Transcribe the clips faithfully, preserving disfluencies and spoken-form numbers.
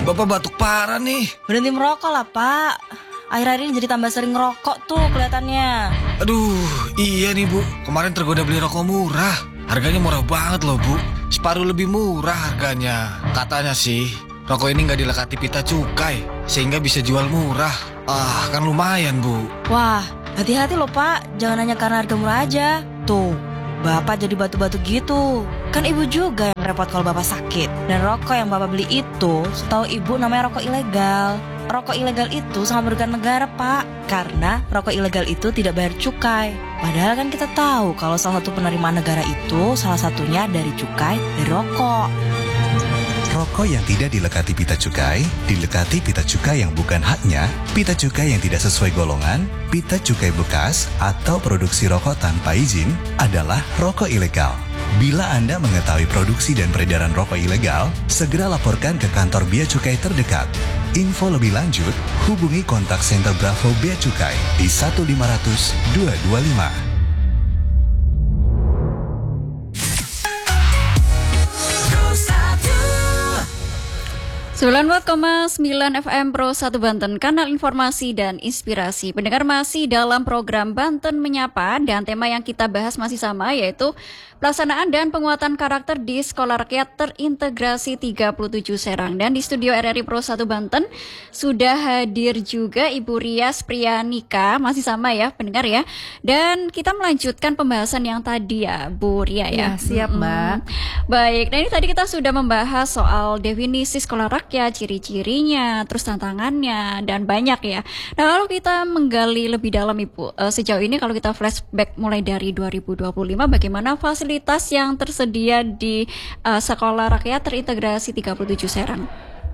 Bapak batuk parah nih. Berhenti merokok lah, Pak. Akhir-akhir ini jadi tambah sering ngerokok tuh kelihatannya. Aduh, iya nih Bu. Kemarin tergoda beli rokok murah. Harganya murah banget loh Bu. Separuh lebih murah harganya. Katanya sih, rokok ini nggak dilekati pita cukai, sehingga bisa jual murah. Ah, kan lumayan Bu. Wah, hati-hati loh Pak. Jangan hanya karena harga murah aja. Tuh, Bapak jadi batu-batu gitu. Kan Ibu juga yang repot kalau Bapak sakit. Dan rokok yang Bapak beli itu, setahu Ibu namanya rokok ilegal. Rokok ilegal itu sangat merugikan negara, Pak. Karena rokok ilegal itu tidak bayar cukai. Padahal kan kita tahu kalau salah satu penerimaan negara itu salah satunya dari cukai dari rokok. Rokok yang tidak dilekati pita cukai, dilekati pita cukai yang bukan haknya, pita cukai yang tidak sesuai golongan, pita cukai bekas, atau produksi rokok tanpa izin adalah rokok ilegal. Bila Anda mengetahui produksi dan peredaran rokok ilegal, segera laporkan ke kantor Bea Cukai terdekat. Info lebih lanjut, hubungi kontak Center Bravo Bea Cukai di satu lima nol nol dua dua lima. sembilan puluh empat koma sembilan F M Pro satu Banten, kanal informasi dan inspirasi. Pendengar masih dalam program Banten Menyapa dan tema yang kita bahas masih sama, yaitu pelaksanaan dan penguatan karakter di Sekolah Rakyat Terintegrasi tiga puluh tujuh Serang. Dan di studio R R I Pro satu Banten sudah hadir juga Ibu Rias Priyanika, masih sama ya pendengar ya. Dan kita melanjutkan pembahasan yang tadi ya Bu Ria ya. Ya siap hmm. Mbak. Baik, nah ini tadi kita sudah membahas soal definisi sekolah rakyat, ciri-cirinya, terus tantangannya, dan banyak ya. Nah kalau kita menggali lebih dalam Ibu, uh, sejauh ini kalau kita flashback mulai dari dua ribu dua puluh lima, bagaimana fasilitas yang tersedia di uh, Sekolah Rakyat Terintegrasi tiga puluh tujuh Serang?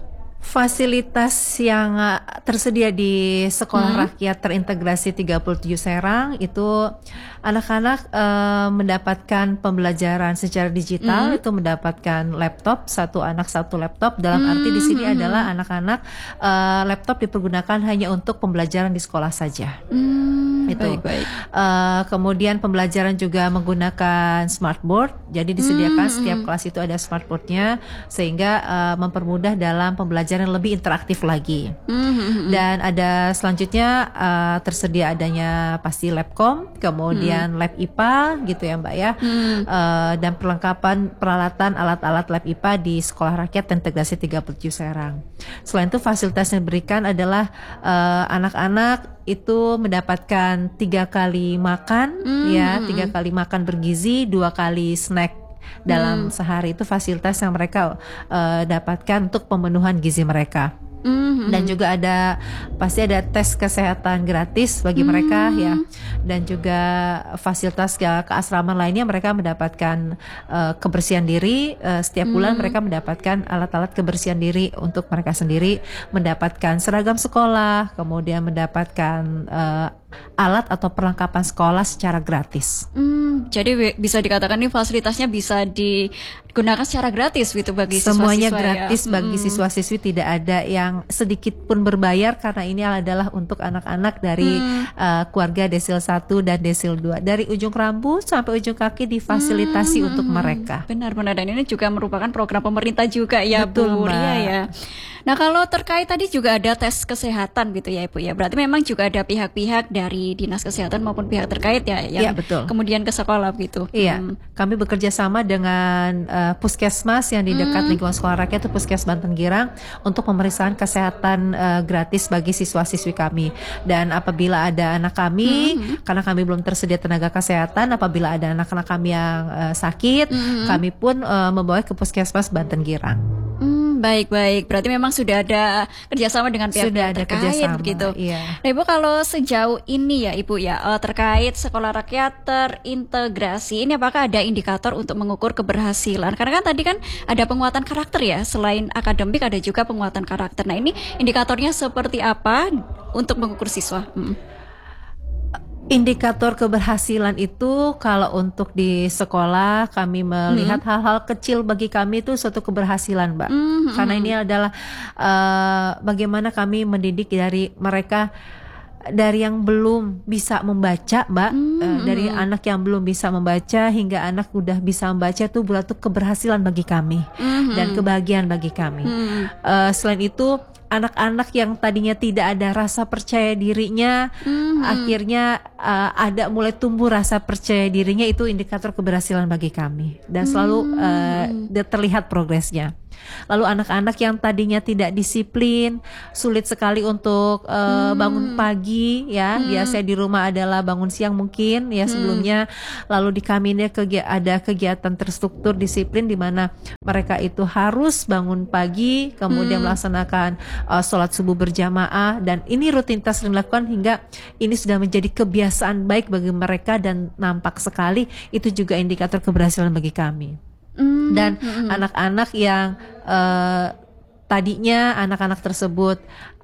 Fasilitas yang tersedia di Sekolah hmm. Rakyat Terintegrasi tiga puluh tujuh Serang itu anak-anak uh, mendapatkan pembelajaran secara digital, hmm. itu mendapatkan laptop, satu anak satu laptop. Dalam hmm. arti di sini adalah anak-anak uh, laptop dipergunakan hanya untuk pembelajaran di sekolah saja. Hmm, itu. Baik-baik. Uh, kemudian pembelajaran juga menggunakan smartboard. Jadi disediakan hmm. setiap kelas itu ada smartboardnya sehingga uh, mempermudah dalam pembelajaran yang lebih interaktif lagi. Mm-hmm. Dan ada selanjutnya uh, tersedia adanya pasti labcom, kemudian mm. lab I P A gitu ya Mbak ya. Mm. Uh, dan perlengkapan peralatan alat-alat lab I P A di Sekolah Rakyat Terintegrasi tiga puluh tujuh Serang. Selain itu fasilitas yang diberikan adalah uh, anak-anak itu mendapatkan tiga kali makan mm. ya, tiga kali makan bergizi, dua kali snack dalam hmm. sehari. Itu fasilitas yang mereka uh, dapatkan untuk pemenuhan gizi mereka. Mm-hmm. Dan juga ada pasti ada tes kesehatan gratis bagi mm-hmm. mereka ya, dan juga fasilitas ke keasraman lainnya. Mereka mendapatkan uh, kebersihan diri uh, setiap bulan. Mm-hmm. Mereka mendapatkan alat-alat kebersihan diri untuk mereka sendiri, mendapatkan seragam sekolah, kemudian mendapatkan uh, alat atau perlengkapan sekolah secara gratis. Hmm, jadi bisa dikatakan ini fasilitasnya bisa digunakan secara gratis gitu bagi siswa-siswa. Semuanya gratis ya? bagi hmm. siswa-siswi, tidak ada yang sedikit pun berbayar karena ini adalah untuk anak-anak dari hmm. uh, keluarga desil satu dan desil dua. Dari ujung rambut sampai ujung kaki difasilitasi hmm. untuk mereka. Benar-benar, dan ini juga merupakan program pemerintah juga ya. Betul, Bu Ria ya. Nah kalau terkait tadi juga ada tes kesehatan gitu ya Ibu ya. Berarti memang juga ada pihak-pihak dari Dinas Kesehatan maupun pihak terkait ya yang ya, betul. kemudian ke sekolah gitu. Iya, hmm. kami bekerja sama dengan uh, puskesmas yang di dekat hmm. lingkungan sekolah rakyat, itu Puskesmas Banten Girang, untuk pemeriksaan kesehatan uh, gratis bagi siswa-siswi kami. Dan apabila ada anak kami, hmm. karena kami belum tersedia tenaga kesehatan, apabila ada anak-anak kami yang uh, sakit, hmm. kami pun uh, membawa ke Puskesmas Banten Girang. Hmm, baik-baik. Berarti memang sudah ada kerjasama dengan pihak sudah ada terkait kerjasama, begitu. Iya. Nah Ibu, kalau sejauh ini ya Ibu ya uh, terkait Sekolah Rakyat Terintegrasi ini, apakah ada indikator untuk mengukur keberhasilan? Karena kan tadi kan ada penguatan karakter ya, selain akademik ada juga penguatan karakter. Nah ini indikatornya seperti apa untuk mengukur siswa? Hmm. Indikator keberhasilan itu kalau untuk di sekolah kami melihat mm-hmm. hal-hal kecil bagi kami itu suatu keberhasilan, Mbak. Mm-hmm. Karena ini adalah uh, bagaimana kami mendidik dari mereka dari yang belum bisa membaca, Mbak, Hmm, uh, dari hmm. anak yang belum bisa membaca hingga anak udah bisa membaca itu berarti keberhasilan bagi kami Hmm. dan kebahagiaan bagi kami. Hmm. Uh, selain itu anak-anak yang tadinya tidak ada rasa percaya dirinya, Hmm. akhirnya uh, ada mulai tumbuh rasa percaya dirinya, itu indikator keberhasilan bagi kami dan selalu uh, de- terlihat progresnya. Lalu anak-anak yang tadinya tidak disiplin, sulit sekali untuk uh, bangun pagi, ya biasanya di rumah adalah bangun siang mungkin ya sebelumnya, lalu di kami ini kegi- ada kegiatan terstruktur disiplin di mana mereka itu harus bangun pagi, kemudian melaksanakan uh, sholat subuh berjamaah, dan ini rutinitas yang dilakukan hingga ini sudah menjadi kebiasaan baik bagi mereka dan nampak sekali itu juga indikator keberhasilan bagi kami. Hmm. Dan anak-anak yang uh, tadinya anak-anak tersebut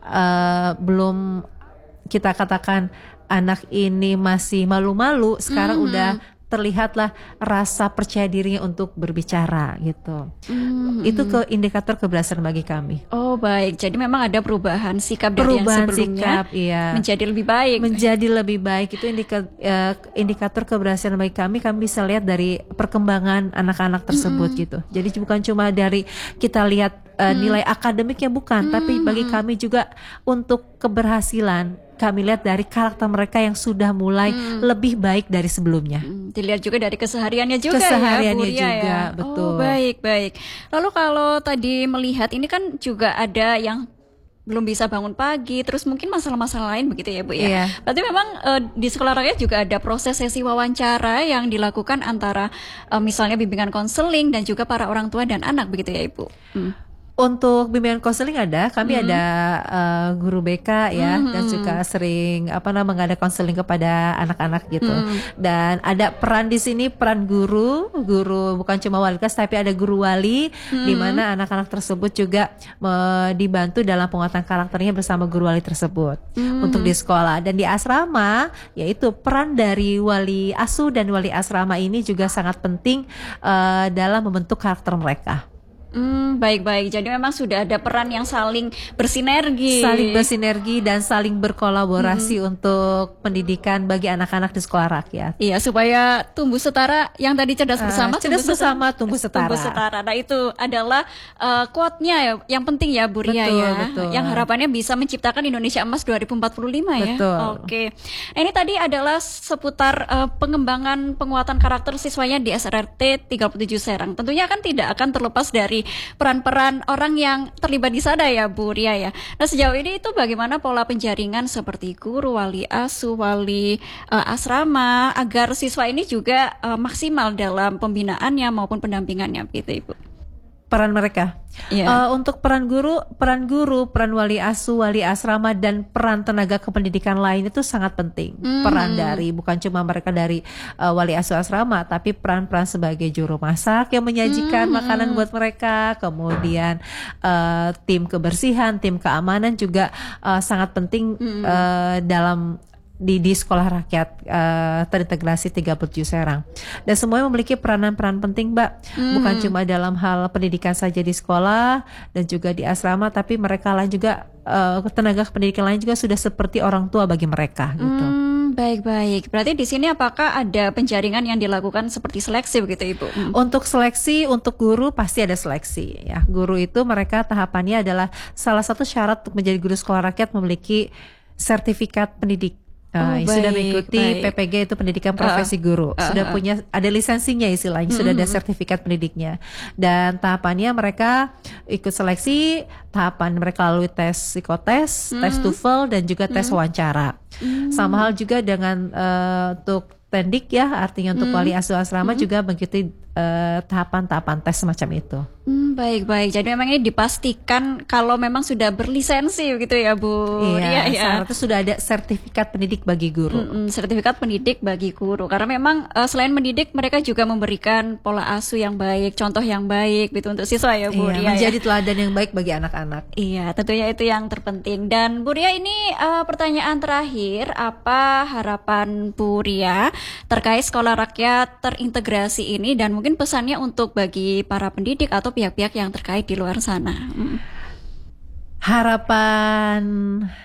uh, belum, kita katakan anak ini masih malu-malu, sekarang udah terlihatlah rasa percaya dirinya untuk berbicara gitu. Hmm. Itu ke indikator keberhasilan bagi kami. Oh baik, jadi memang ada perubahan sikap dari Perubahan yang sebelumnya sikap, iya. menjadi lebih baik. Menjadi lebih baik itu indika, eh, indikator keberhasilan bagi kami. Kami bisa lihat dari perkembangan anak-anak tersebut gitu. Jadi bukan cuma dari kita lihat eh, nilai akademiknya, bukan, tapi bagi kami juga untuk keberhasilan kami lihat dari karakter mereka yang sudah mulai lebih baik dari sebelumnya. Hmm, dilihat juga dari kesehariannya juga Kesehariannya ya, Bu Ria juga, ya. betul. Oh baik baik. Lalu kalau tadi melihat ini kan juga ada yang belum bisa bangun pagi, terus mungkin masalah-masalah lain begitu ya Bu ya. Iya. Berarti memang eh, di sekolah rakyat juga ada proses sesi wawancara yang dilakukan antara eh, misalnya bimbingan konseling dan juga para orang tua dan anak begitu ya Ibu. Hmm. Untuk bimbingan konseling ada, kami ada uh, guru B K ya, dan juga sering apa namanya ada konseling kepada anak-anak gitu. Dan ada peran di sini, peran guru, guru bukan cuma wali kelas tapi ada guru wali, di mana anak-anak tersebut juga me- dibantu dalam penguatan karakternya bersama guru wali tersebut untuk di sekolah. Dan di asrama, yaitu peran dari wali asuh dan wali asrama ini juga sangat penting uh, dalam membentuk karakter mereka. Hmm, baik-baik. Jadi memang sudah ada peran yang saling bersinergi. Saling bersinergi dan saling berkolaborasi untuk pendidikan bagi anak-anak di sekolah rakyat. Iya, supaya tumbuh setara yang tadi cerdas Ah, bersama, cerdas tumbuh bersama, tumbuh setara. Tumbuh setara. Nah, itu adalah uh, quote-nya ya, yang penting ya Bu Ria Betul, ya. betul. Yang harapannya bisa menciptakan Indonesia Emas dua ribu empat puluh lima ya. Betul. Oke. Nah, ini tadi adalah seputar uh, pengembangan penguatan karakter siswanya di S R R T tiga puluh tujuh Serang. Tentunya kan tidak akan terlepas dari peran-peran orang yang terlibat di sana ya Bu Ria ya. Nah, sejauh ini itu bagaimana pola penjaringan seperti guru, wali asuh, wali uh, asrama agar siswa ini juga uh, maksimal dalam pembinaannya maupun pendampingannya gitu Ibu. Peran mereka. Iya. Uh, untuk peran guru, peran guru, peran wali asuh, wali asrama, dan peran tenaga kependidikan lain itu sangat penting. Hmm. Peran dari bukan cuma mereka dari uh, wali asuh asrama, tapi peran-peran sebagai juru masak yang menyajikan Hmm. makanan buat mereka, kemudian uh, tim kebersihan, tim keamanan juga uh, sangat penting uh, dalam di di sekolah rakyat uh, terintegrasi tiga puluh tujuh Serang. Dan semuanya memiliki peranan-peran penting, Mbak. Bukan cuma dalam hal pendidikan saja di sekolah dan juga di asrama, tapi mereka lain juga uh, tenaga pendidikan lain juga sudah seperti orang tua bagi mereka gitu. Hmm, baik-baik. Berarti di sini apakah ada penjaringan yang dilakukan seperti seleksi begitu Ibu? Hmm. Untuk seleksi, untuk guru pasti ada seleksi ya. Guru itu mereka tahapannya adalah salah satu syarat untuk menjadi guru sekolah rakyat memiliki sertifikat pendidik. Uh, Oh, sudah baik, mengikuti baik. P P G itu pendidikan profesi guru, sudah punya ada lisensinya istilahnya, sudah ada sertifikat pendidiknya. Dan tahapannya mereka ikut seleksi, tahapan mereka lalui tes psikotes, tes TOEFL dan juga tes wawancara. Sama hal juga dengan uh, untuk tendik ya, artinya untuk wali asuh asrama juga mengikuti uh, tahapan-tahapan tes semacam itu. Hmm, baik-baik. Jadi memang ini dipastikan kalau memang sudah berlisensi begitu ya Bu. Iya, ya. syaratnya sudah ada sertifikat pendidik bagi guru. Mm-mm, sertifikat pendidik bagi guru. Karena memang eh, selain mendidik mereka juga memberikan pola asuh yang baik, contoh yang baik gitu untuk siswa ya Bu Iya, Ria. menjadi Ya. teladan yang baik bagi anak-anak. Iya, tentunya itu yang terpenting. Dan Bu Ria ini eh, pertanyaan terakhir, apa harapan Bu Ria terkait sekolah rakyat terintegrasi ini dan mungkin pesannya untuk bagi para pendidik atau pihak-pihak yang terkait di luar sana. Mm. Harapan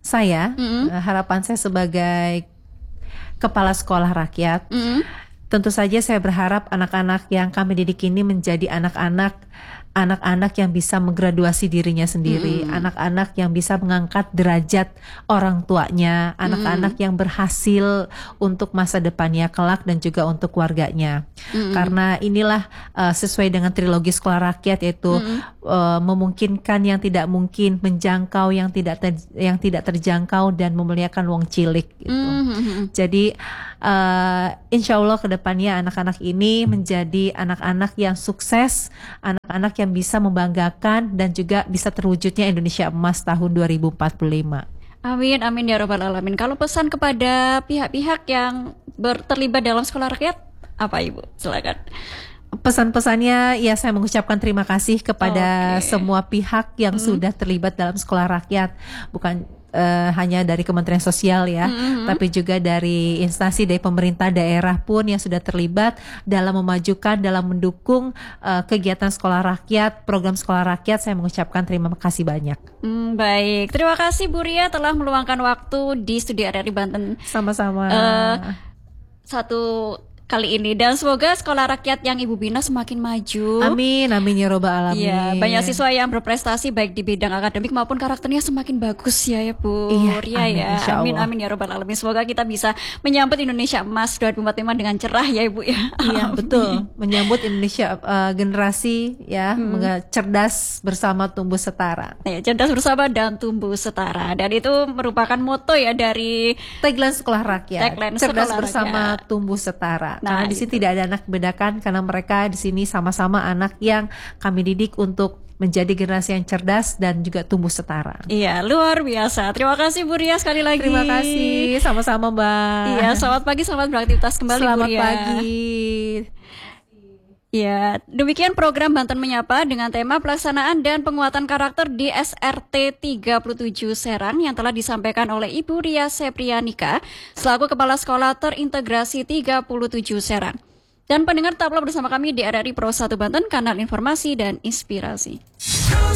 saya, Mm-mm. uh, harapan saya sebagai kepala sekolah rakyat, Mm-mm. tentu saja saya berharap anak-anak yang kami didik ini menjadi anak-anak anak-anak yang bisa menggraduasi dirinya sendiri, Mm. anak-anak yang bisa mengangkat derajat orang tuanya, anak-anak yang berhasil untuk masa depannya kelak dan juga untuk keluarganya. Mm. Karena inilah uh, sesuai dengan trilogi sekolah rakyat, yaitu uh, memungkinkan yang tidak mungkin, menjangkau yang tidak ter- yang tidak terjangkau, dan memuliakan wong cilik gitu. Mm. Jadi uh, insya Allah kedepannya anak-anak ini menjadi anak-anak yang sukses, anak-anak yang bisa membanggakan dan juga bisa terwujudnya Indonesia Emas tahun dua ribu empat puluh lima. Amin, amin ya rabbal alamin. Kalau pesan kepada pihak-pihak yang ber- terlibat dalam sekolah rakyat, apa Ibu? Silakan. Pesan-pesannya ya saya mengucapkan terima kasih kepada Oke. semua pihak yang sudah terlibat dalam sekolah rakyat, bukan uh, hanya dari Kementerian Sosial ya, Mm-hmm. tapi juga dari instansi dari pemerintah daerah pun yang sudah terlibat dalam memajukan, dalam mendukung uh, kegiatan sekolah rakyat, program sekolah rakyat. Saya mengucapkan terima kasih banyak. Hmm, baik, terima kasih Bu Ria telah meluangkan waktu di studio R R I Banten Sama-sama. Eh, satu kali ini, dan semoga sekolah rakyat yang Ibu bina semakin maju. Amin, amin ya robbal alamin. Iya, banyak siswa yang berprestasi baik di bidang akademik maupun karakternya semakin bagus ya ya Bu Iya, Ria amin, ya. insya Amin Allah. amin ya robbal alamin. Semoga kita bisa menyambut Indonesia Emas dua ribu empat puluh lima dengan cerah ya Ibu ya. Iya Amin. betul, menyambut Indonesia uh, generasi ya menga- cerdas bersama tumbuh setara. Ya, cerdas bersama dan tumbuh setara, dan itu merupakan moto ya dari Tagline sekolah rakyat, Tagline cerdas sekolah bersama rakyat. tumbuh setara. Nah, Karena di sini itu. tidak ada anak bedakan, karena mereka di sini sama-sama anak yang kami didik untuk menjadi generasi yang cerdas dan juga tumbuh setara. Iya, luar biasa. Terima kasih Bu Ria sekali lagi. Terima kasih, sama-sama Mbak. Iya, selamat pagi, selamat beraktivitas kembali Selamat Bu Ria. pagi. Ya, demikian program Banten Menyapa dengan tema pelaksanaan dan penguatan karakter di S R T tiga puluh tujuh Serang yang telah disampaikan oleh Ibu Ria Seprianika selaku Kepala Sekolah Terintegrasi tiga puluh tujuh Serang. Dan pendengar tetaplah bersama kami di R R I Pro satu Banten, kanal informasi dan inspirasi.